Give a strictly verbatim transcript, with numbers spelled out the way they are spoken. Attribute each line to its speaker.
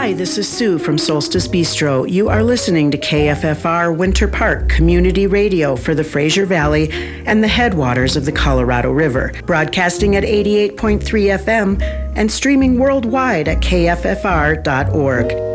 Speaker 1: Hi, this is Sue from Solstice Bistro. You are listening to K F F R Winter Park Community Radio for the Fraser Valley and the headwaters of the Colorado River, broadcasting at eighty-eight point three F M and streaming worldwide at K F F R dot org.